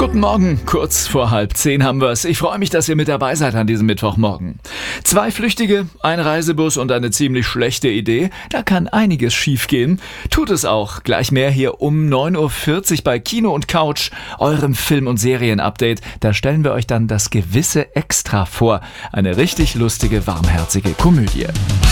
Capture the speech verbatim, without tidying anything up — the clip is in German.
Guten Morgen, kurz vor halb zehn haben wir's. Ich freue mich, dass ihr mit dabei seid an diesem Mittwochmorgen. Zwei Flüchtige, ein Reisebus und eine ziemlich schlechte Idee. Da kann einiges schiefgehen. Tut es auch. Gleich mehr hier um neun Uhr vierzig bei Kino und Couch, eurem Film- und Serien-Update. Da stellen wir euch dann das gewisse Extra vor. Eine richtig lustige, warmherzige Komödie.